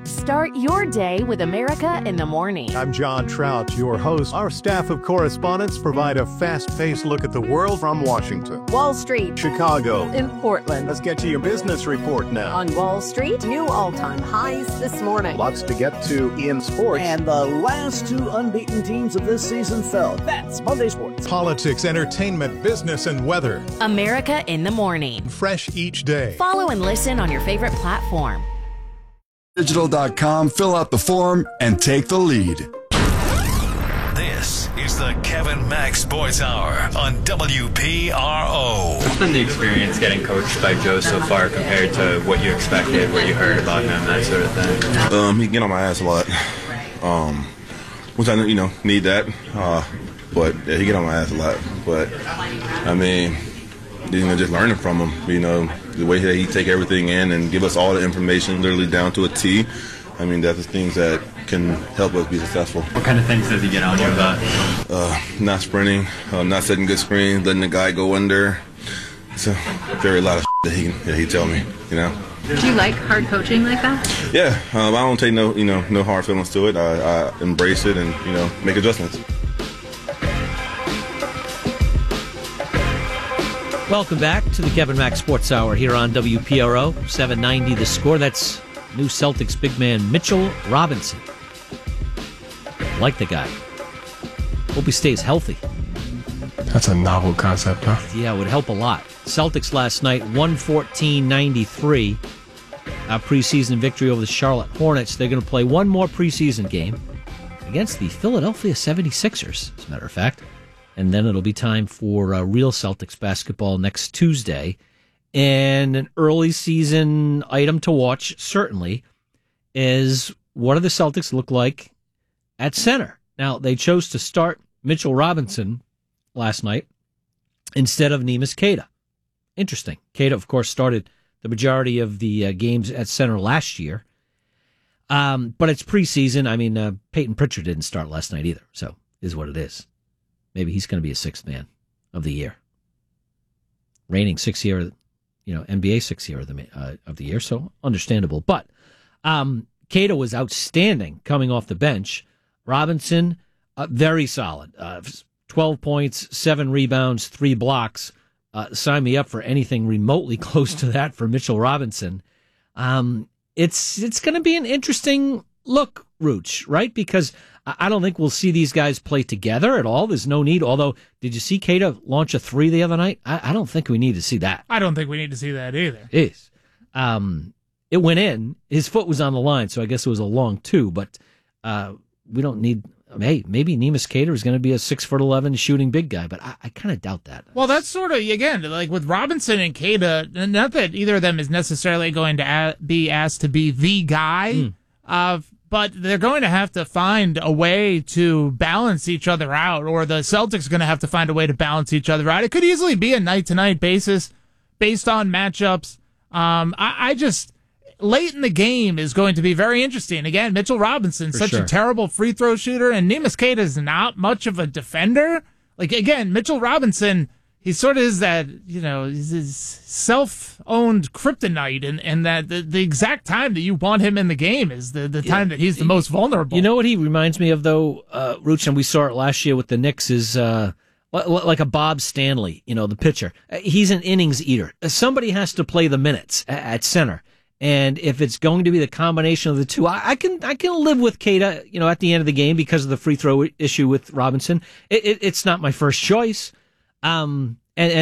Start your day with America in the Morning. I'm John Trout, your host. Our staff of correspondents provide a fast-paced look at the world from Washington, Wall Street, Chicago, and Portland. Let's get to your business report now. On Wall Street, new all-time highs this morning. Lots to get to in sports. And the last two unbeaten teams of this season fell. That's Monday Sports. Politics, entertainment, business, and weather. America in the Morning. Fresh each day. Follow and listen on your favorite platform. Digital.com, fill out the form, and take the lead. This is the Kevin Mack Sports Hour on WPRO. What's been the experience getting coached by Joe so far compared to what you expected, what you heard about him, that sort of thing? He get on my ass a lot, which I need that. But yeah, he get on my ass a lot. But I mean, just learning from him, the way that he take everything in and give us all the information, literally down to a T. I mean, that's the things that can help us be successful. What kind of things does he get on you about? Not sprinting, not setting good screens, letting the guy go under. It's a very lot of that he tell me, Do you like hard coaching like that? Yeah, I don't take no hard feelings to it. I embrace it and make adjustments. Welcome back to the Kevin Mack Sports Hour here on WPRO 790 The Score. That's new Celtics big man Mitchell Robinson. Like the guy. Hope he stays healthy. That's a novel concept, huh? Yeah, it would help a lot. Celtics last night, 114-93. A preseason victory over the Charlotte Hornets. They're going to play one more preseason game against the Philadelphia 76ers, as a matter of fact. And then it'll be time for real Celtics basketball next Tuesday. And an early season item to watch, certainly, is what do the Celtics look like at center? Now, they chose to start Mitchell Robinson last night instead of Neemias Queta. Interesting. Queta, of course, started the majority of the games at center last year. But it's preseason. I mean, Peyton Pritchard didn't start last night either, so it is what it is. Maybe he's going to be a sixth man of the year. Reigning NBA sixth year of the year, so understandable. But Queta was outstanding coming off the bench. Robinson, very solid. 12 points, 7 rebounds, 3 blocks. Sign me up for anything remotely close to that for Mitchell Robinson. It's going to be an interesting look, Rooch, right? Because I don't think we'll see these guys play together at all. There's no need. Although, did you see Queta launch a 3 the other night? I don't think we need to see that. I don't think we need to see that either. It is. It went in. His foot was on the line, so I guess it was a long 2. But we don't need. Hey, maybe Neemias Queta is going to be a 6'11" shooting big guy, but I kind of doubt that. Well, that's sort of, again, like with Robinson and Queta, not that either of them is necessarily going to be asked to be the guy, but they're going to have to find a way to balance each other out, or the Celtics are going to have to find a way to balance each other out. It could easily be a night-to-night basis based on matchups. I just... Late in the game is going to be very interesting. Again, Mitchell Robinson, such a terrible free throw shooter, and Neemias Queta is not much of a defender. Like, again, Mitchell Robinson, he sort of is that, he's his self-owned kryptonite, and that the exact time that you want him in the game is the time that he's the most vulnerable. You know what he reminds me of, though, Rooch, and we saw it last year with the Knicks, is like a Bob Stanley, the pitcher. He's an innings eater. Somebody has to play the minutes at center. And if it's going to be the combination of the two, I can live with Queta, at the end of the game because of the free throw issue with Robinson. It's not my first choice. And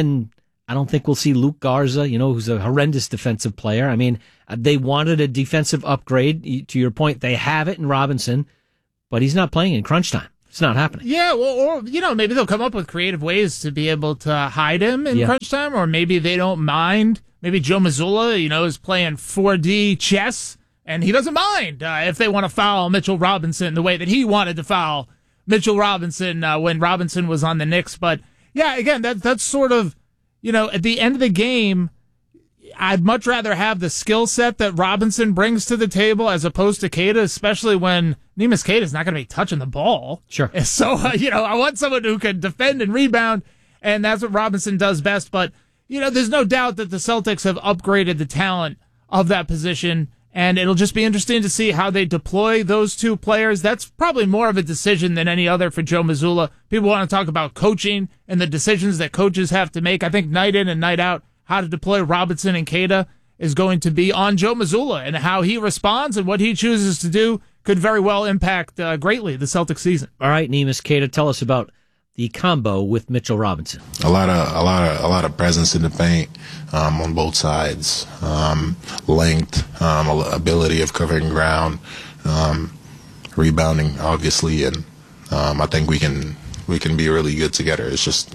I don't think we'll see Luke Garza, who's a horrendous defensive player. I mean, they wanted a defensive upgrade. To your point, they have it in Robinson, but he's not playing in crunch time. It's not happening. Yeah, well, or, maybe they'll come up with creative ways to be able to hide him in crunch time, or maybe they don't mind. Maybe Joe Mazzulla, is playing 4D chess, and he doesn't mind if they want to foul Mitchell Robinson the way that he wanted to foul Mitchell Robinson when Robinson was on the Knicks. But, yeah, again, that's sort of, at the end of the game, I'd much rather have the skill set that Robinson brings to the table as opposed to Queta, especially when Neemias Queta is not going to be touching the ball. Sure. So, I want someone who can defend and rebound, and that's what Robinson does best. But, there's no doubt that the Celtics have upgraded the talent of that position And it'll just be interesting to see how they deploy those two players. That's probably more of a decision than any other for Joe Mazzulla. People want to talk about coaching and the decisions that coaches have to make. I think night in and night out, how to deploy Robinson and Queta is going to be on Joe Mazzulla, and how he responds and what he chooses to do could very well impact greatly the Celtics season. All right, Neemias Queta, tell us about the combo with Mitchell Robinson. A lot of presence in the paint on both sides, length, ability of covering ground, rebounding, obviously, and I think we can be really good together. It's just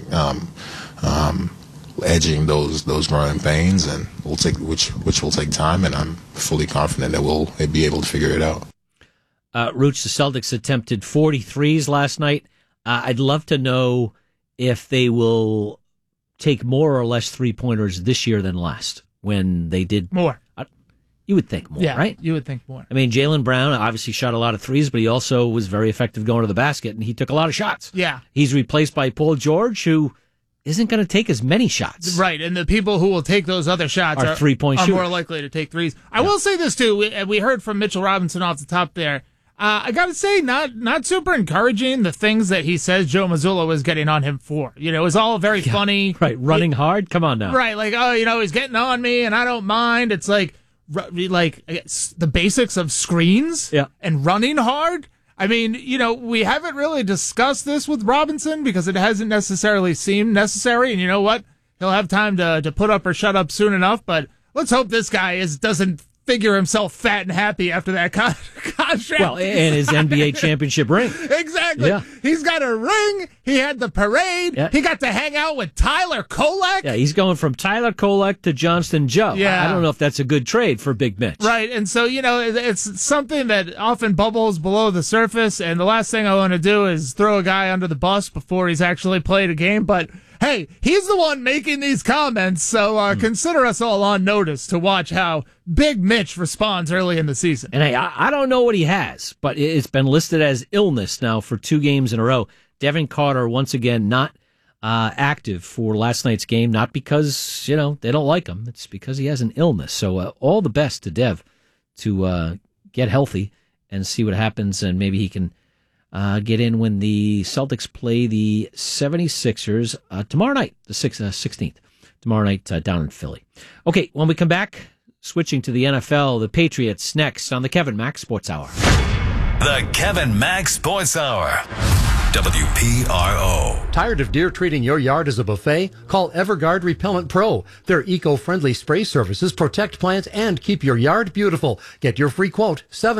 edging those growing pains, and we'll take which will take time, and I'm fully confident that we'll be able to figure it out. Rooch, the Celtics attempted 43s last night. I'd love to know if they will take more or less three-pointers this year than last when they did. More. You would think more, yeah, right? You would think more. I mean, Jaylen Brown obviously shot a lot of threes, but he also was very effective going to the basket, and he took a lot of shots. Yeah. He's replaced by Paul George, who isn't going to take as many shots. Right, and the people who will take those other shots are three-point shooters. More likely to take threes. I will say this, too. We heard from Mitchell Robinson off the top there. I got to say, not super encouraging, the things that he says Joe Mazzulla was getting on him for. You know, it was all very funny. Right, running hard? Come on now. Right, like, he's getting on me and I don't mind. It's like the basics of screens and running hard. I mean, we haven't really discussed this with Robinson because it hasn't necessarily seemed necessary. And you know what? He'll have time to put up or shut up soon enough. But let's hope this guy doesn't figure himself fat and happy after that contract. Well, and his NBA championship ring. Exactly. Yeah. He's got a ring. He had the parade. Yeah. He got to hang out with Tyler Kolek. Yeah, he's going from Tyler Kolek to Johnston Joe. Yeah. I don't know if that's a good trade for Big Mitch. Right, and so, it's something that often bubbles below the surface, and the last thing I want to do is throw a guy under the bus before he's actually played a game, but hey, he's the one making these comments, so consider us all on notice to watch how Big Mitch responds early in the season. And hey, I don't know what he has, but it's been listed as illness now for 2 games in a row. Devin Carter, once again, not active for last night's game, not because, they don't like him. It's because he has an illness. So all the best to Dev to get healthy and see what happens, and maybe he can get in when the Celtics play the 76ers tomorrow night, the 16th, tomorrow night down in Philly. Okay, when we come back, switching to the NFL, the Patriots next on the Kevin Mack Sports Hour. The Kevin Mack Sports Hour. WPRO. Tired of deer treating your yard as a buffet? Call Everguard Repellent Pro. Their eco-friendly spray services protect plants and keep your yard beautiful. Get your free quote,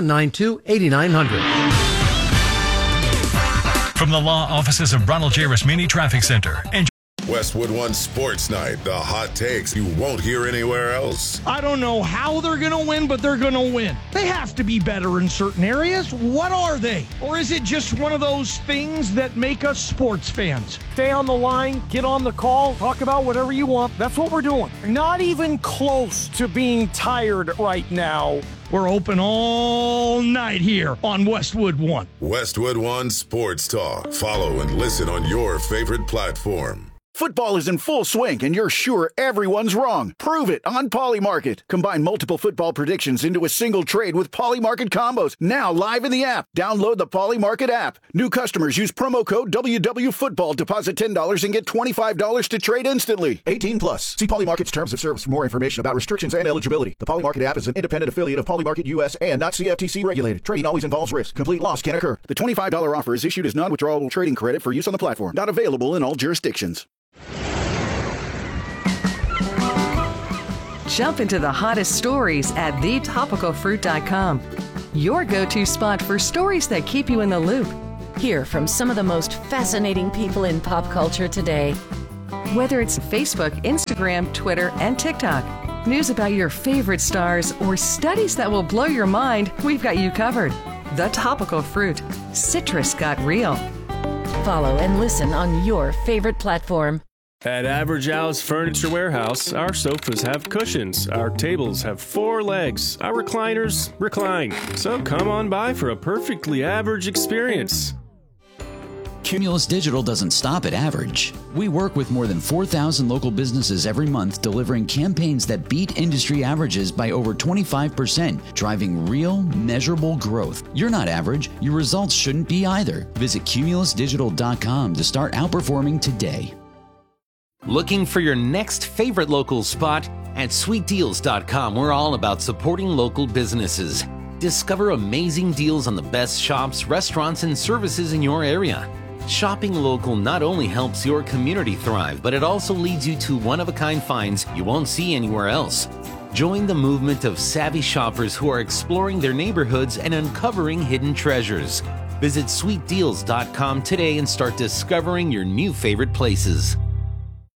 792-8900. From the law offices of Ronald J. Rasmini Traffic Center. Westwood One Sports Night, the hot takes you won't hear anywhere else. I don't know how they're going to win, but they're going to win. They have to be better in certain areas. What are they? Or is it just one of those things that make us sports fans? Stay on the line, get on the call, talk about whatever you want. That's what we're doing. Not even close to being tired right now. We're open all night here on Westwood One. Westwood One Sports Talk. Follow and listen on your favorite platform. Football is in full swing, and you're sure everyone's wrong. Prove it on Polymarket. Combine multiple football predictions into a single trade with Polymarket combos. Now live in the app. Download the Polymarket app. New customers use promo code WWFootball. Deposit $10 and get $25 to trade instantly. 18 plus. See Polymarket's terms of service for more information about restrictions and eligibility. The Polymarket app is an independent affiliate of Polymarket US and not CFTC regulated. Trading always involves risk. Complete loss can occur. The $25 offer is issued as non-withdrawable trading credit for use on the platform. Not available in all jurisdictions. Jump into the hottest stories at thetopicalfruit.com. Your go-to spot for stories that keep you in the loop. Hear from some of the most fascinating people in pop culture today. Whether it's Facebook, Instagram, Twitter, and TikTok, news about your favorite stars, or studies that will blow your mind, we've got you covered. The Topical Fruit. Citrus got real. Follow and listen on your favorite platform. At Average House Furniture Warehouse, our sofas have cushions, our tables have 4 legs, our recliners recline. So come on by for a perfectly average experience. Cumulus Digital doesn't stop at average. We work with more than 4,000 local businesses every month, delivering campaigns that beat industry averages by over 25%, driving real, measurable growth. You're not average. Your results shouldn't be either. Visit cumulusdigital.com to start outperforming today. Looking for your next favorite local spot? At sweetdeals.com, we're all about supporting local businesses. Discover amazing deals on the best shops, restaurants, and services in your area. Shopping local not only helps your community thrive, but it also leads you to one-of-a-kind finds you won't see anywhere else. Join the movement of savvy shoppers who are exploring their neighborhoods and uncovering hidden treasures. Visit sweetdeals.com today and start discovering your new favorite places.